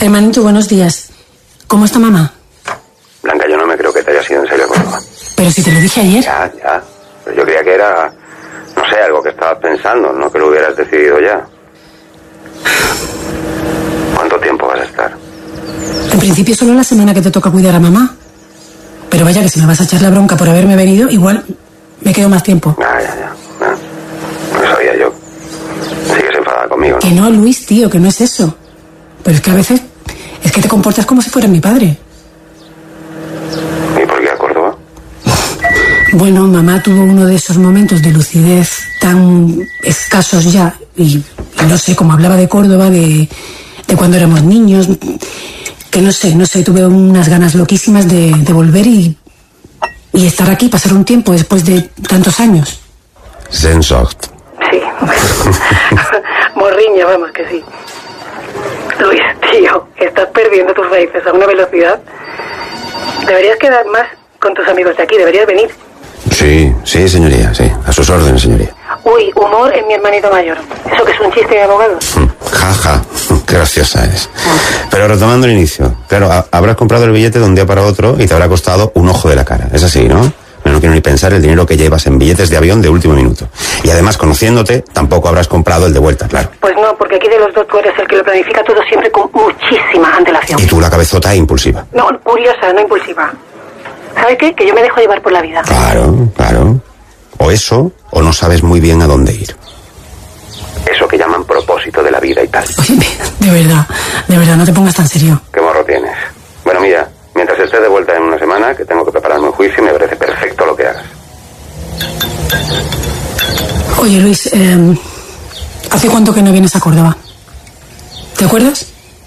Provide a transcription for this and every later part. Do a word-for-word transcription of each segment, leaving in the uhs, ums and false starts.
Hermanito, buenos días. ¿Cómo está mamá? Blanca, yo no me creo que te haya sido en serio conmigo. Pero si te lo dije ayer. Ya, ya. Pero yo creía que era, no sé, algo que estabas pensando, no que lo hubieras decidido ya. ¿Cuánto tiempo vas a estar? En principio solo la semana que te toca cuidar a mamá. Pero vaya que si me vas a echar la bronca por haberme venido, igual me quedo más tiempo. Ah, ya, ya. ya. No sabía yo. Sigues enfadada conmigo, ¿no? Que no, Luis, tío, que no es eso. Pero es que a veces es que te comportas como si fueras mi padre. ¿Y por qué a Córdoba? Bueno, mamá tuvo uno de esos momentos de lucidez tan escasos ya. Y, y no sé, como hablaba de Córdoba, de, de cuando éramos niños. Que no sé, no sé, tuve unas ganas loquísimas de, de volver y, y estar aquí, pasar un tiempo después de tantos años. Sehnsucht. Sí, bueno. Morriña, vamos, que sí. Luis, tío, estás perdiendo tus raíces a una velocidad. Deberías quedar más con tus amigos de aquí, deberías venir. Sí, sí, señoría, sí. A sus órdenes, señoría. Uy, humor en mi hermanito mayor. ¿Eso que es un chiste de abogado? Ja, ja, qué graciosa es. Pero retomando el inicio, claro, ha- habrás comprado el billete de un día para otro y te habrá costado un ojo de la cara. Es así, ¿no? Pero no quiero ni pensar el dinero que llevas en billetes de avión de último minuto. Y además, conociéndote, tampoco habrás comprado el de vuelta, claro. Pues no, porque aquí de los dos tú eres el que lo planifica todo siempre con muchísima antelación. Y tú la cabezota e impulsiva. No, curiosa, no impulsiva. ¿Sabes qué? Que yo me dejo llevar por la vida. Claro, claro. O eso, o no sabes muy bien a dónde ir. Eso que llaman propósito de la vida y tal. Oye, de verdad, de verdad, no te pongas tan serio. ¿Qué morro tienes? Bueno, mira, mientras estés de vuelta en una semana, que tengo que prepararme un juicio, me parece perfecto lo que hagas. Oye, Luis, eh, ¿hace cuánto que no vienes a Córdoba? ¿Te acuerdas?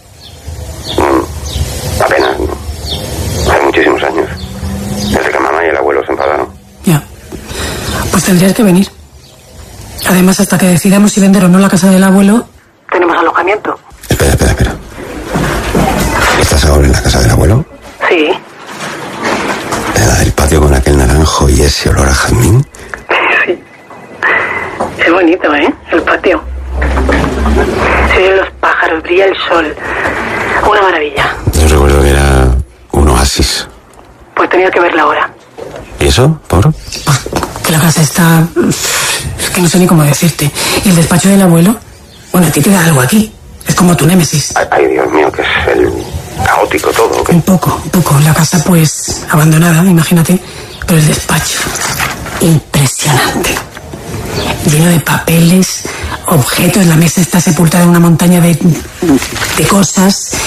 Mm, apenas, ¿no? Hace muchísimos años. Desde que mamá y el abuelo se enfadaron. Ya. Pues tendrías que venir. Además, hasta que decidamos si vender o no la casa del abuelo... Tenemos alojamiento. Espera, espera, espera. ¿Estás ahora en la casa del abuelo? Sí. ¿La del patio con aquel naranjo y ese olor a jazmín? Sí. Es bonito, ¿eh? El patio. Se oyen los pájaros, brilla el sol. Una maravilla. Yo recuerdo que era un oasis. Pues tenía que verla ahora. ¿Y eso? ¿Por? Que la casa está... Es que no sé ni cómo decirte. Y el despacho del abuelo... Bueno, a ti te da algo aquí. Es como tu némesis. Ay, ay, Dios mío, que es el caótico todo, ¿o qué? Un poco, un poco. La casa, pues, abandonada, imagínate. Pero el despacho... Impresionante. Lleno de papeles, objetos. La mesa está sepultada en una montaña de, de cosas.